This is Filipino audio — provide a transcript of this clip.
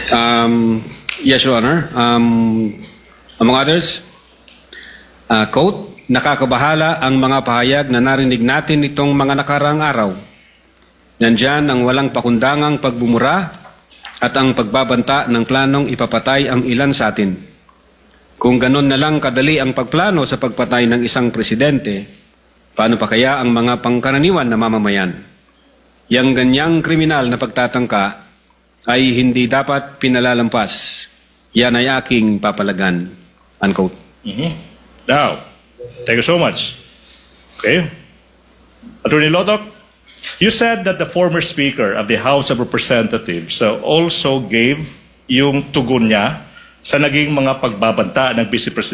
Yes, Your Honor. Among others, quote, nakakabahala ang mga pahayag na narinig natin itong mga nakaraang araw. Nandyan ang walang pakundangang pagbumura at ang pagbabanta ng planong ipapatay ang ilan sa atin. Kung ganon na lang kadali ang pagplano sa pagpatay ng isang presidente, paano pa kaya ang mga pangkaraniwan na mamamayan? Yang ganyang kriminal na pagtatangka ay hindi dapat pinalalampas. Yan ay aking papalagan. Unquote. Now, thank you so much. Okay. Attorney Lotok, you said that the former Speaker of the House of Representatives also gave yung tugon niya sa naging mga pagbabanta ng Vice President